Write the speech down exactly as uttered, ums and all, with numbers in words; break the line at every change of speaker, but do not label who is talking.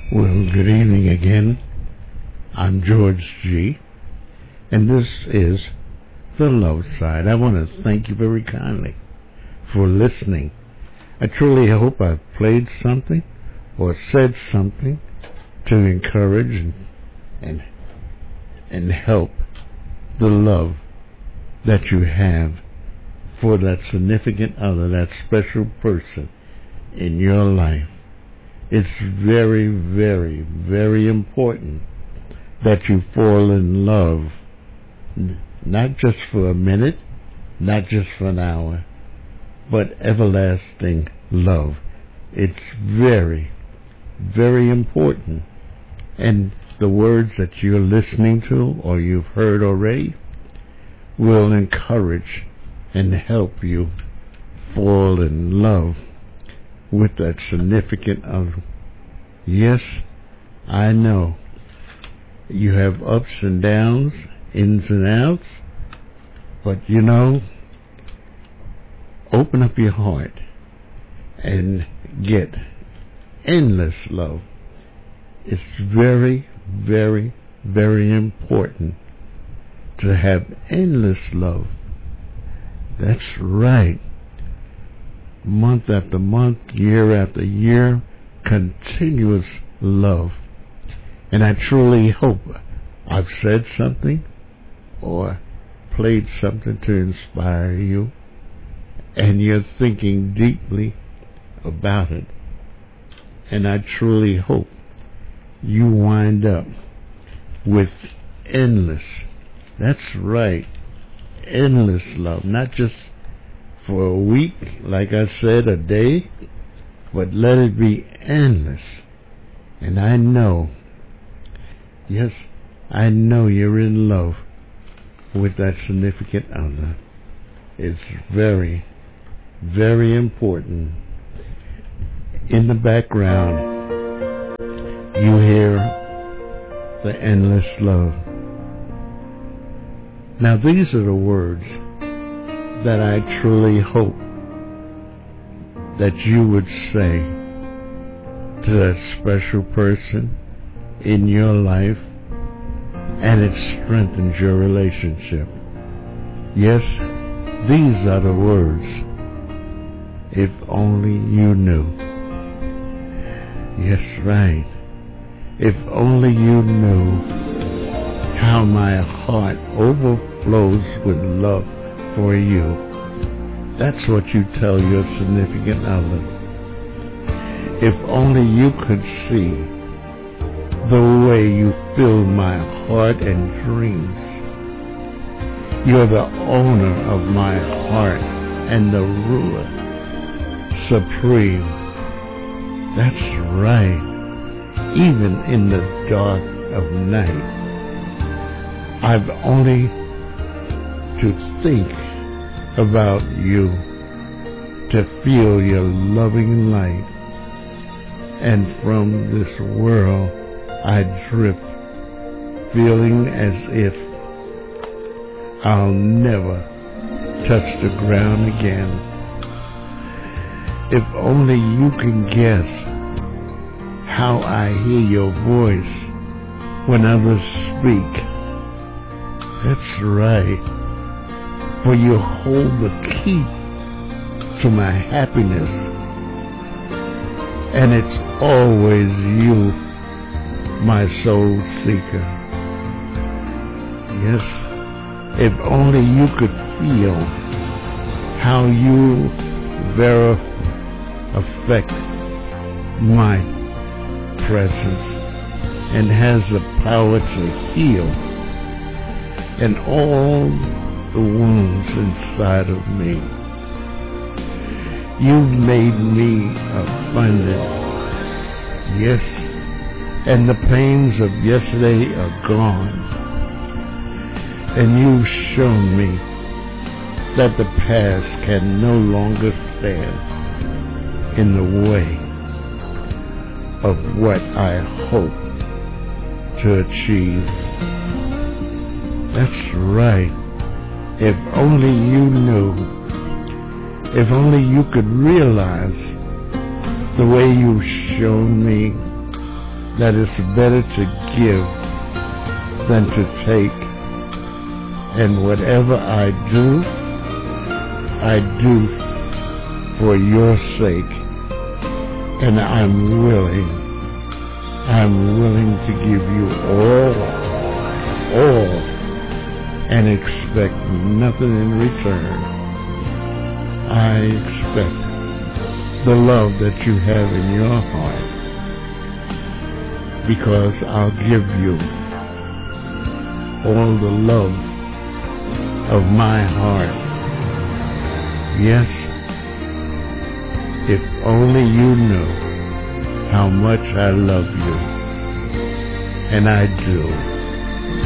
Well, good evening again. I'm George G. And this is The Love Side. I want to thank you very kindly for listening. I truly hope I've played something or said something to encourage and and, and help the love that you have for that significant other, that special person in your life. It's very, very, very important that you fall in love, n- not just for a minute, not just for an hour, but everlasting love. It's very, very important. And the words that you're listening to or you've heard already will encourage and help you fall in love with that significant other. Yes, I know you have ups and downs, ins and outs, but you know, open up your heart and get endless love. It's very, very, very important to have endless love. That's right. Month after month, year after year, continuous love. And I truly hope I've said something or played something to inspire you, and you're thinking deeply about it. And I truly hope you wind up with endless, that's right, endless love, not just for a week, like I said, a day, but let it be endless. And I know, yes, I know you're in love with that significant other. It's very, very important. In the background, you hear the endless love. Now, these are the words that I truly hope that you would say to that special person in your life, and it strengthens your relationship. Yes, these are the words. If only you knew. Yes, right. If only you knew how my heart overflows with love for you. That's what you tell your significant other. If only you could see the way you fill my heart and dreams. You're the owner of my heart and the ruler supreme. That's right. Even in the dark of night, I've only to think about you, to feel your loving light, and from this world I drift, feeling as if I'll never touch the ground again. If only you can guess how I hear your voice when others speak. That's right. For you hold the key to my happiness, and it's always you, my soul seeker. Yes, if only you could feel how you very affect my presence and has the power to heal and all the wounds inside of me. You've made me abundant. Yes, and the pains of yesterday are gone. And you've shown me that the past can no longer stand in the way of what I hope to achieve. That's right. If only you knew, if only you could realize the way you've shown me that it's better to give than to take. And whatever I do, I do for your sake. And I'm willing, I'm willing to give you all, all, and expect nothing in return. I expect the love that you have in your heart, because I'll give you all the love of my heart. Yes, if only you knew how much I love you, and I do.